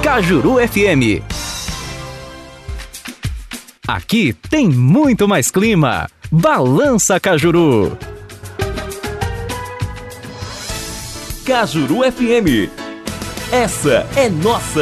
Cajuru FM. Aqui tem muito mais clima. Balança Cajuru. Cajuru FM. Essa é nossa.